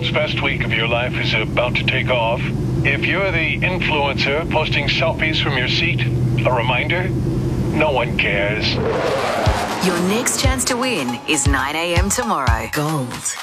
world's best week of your life is about to take off, if you're the influencer posting selfies from your seat, a reminder, no one cares. Your next chance to win is 9 a.m. tomorrow. Gold